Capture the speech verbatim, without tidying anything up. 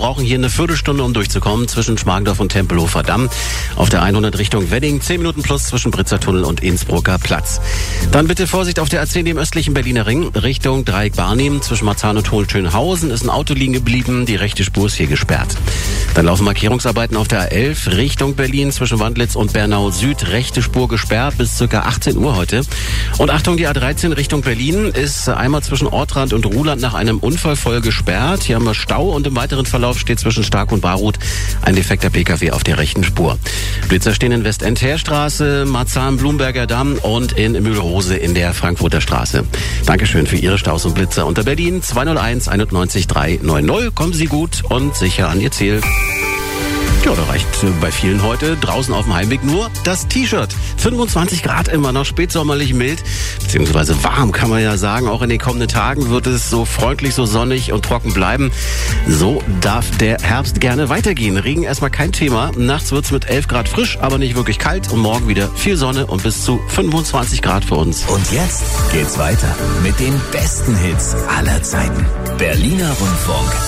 brauchen hier eine Viertelstunde, um durchzukommen zwischen Schmargendorf und Tempelhofer Damm. Auf der hundert Richtung Wedding, zehn Minuten plus zwischen Britzer Tunnel und Innsbrucker Platz. Dann bitte Vorsicht auf der A zehn im östlichen Berliner Ring, Richtung Dreieck Barnim. Zwischen Marzahn und Hohenschönhausen ist ein Auto liegen geblieben, die rechte Spur ist hier gesperrt. Dann laufen Markierungsarbeiten auf der A elf Richtung Berlin zwischen Wandlitz und Bernau Süd, rechte Spur gesperrt bis ca. achtzehn Uhr heute. Und Achtung, die A dreizehn Richtung Berlin ist einmal zwischen Ortrand und Ruhland nach einem Unfall voll gesperrt. Hier haben wir Stau und im weiteren Verlauf steht zwischen Stark und Barut ein defekter Pkw auf der rechten Spur. Blitzer stehen in Westend-Heerstraße, Marzahn-Blumberger Damm und in Mühlrose in der Frankfurter Straße. Dankeschön für Ihre Staus und Blitzer unter Berlin zwei null eins einundneunzig drei neun null. Kommen Sie gut und sicher an Ihr Ziel. Ja, da reicht bei vielen heute draußen auf dem Heimweg nur das T-Shirt. fünfundzwanzig Grad immer noch, spätsommerlich mild, beziehungsweise warm kann man ja sagen. Auch in den kommenden Tagen wird es so freundlich, so sonnig und trocken bleiben. So darf der Herbst gerne weitergehen. Regen erstmal kein Thema. Nachts wird's mit elf Grad frisch, aber nicht wirklich kalt. Und morgen wieder viel Sonne und bis zu fünfundzwanzig Grad für uns. Und jetzt geht's weiter mit den besten Hits aller Zeiten. Berliner Rundfunk.